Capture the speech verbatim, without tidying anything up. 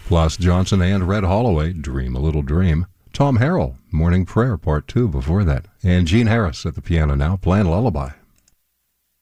Plus Johnson and Red Holloway, Dream a Little Dream. Tom Harrell, Morning Prayer Part two before that. And Gene Harris at the piano now, playing Lullaby.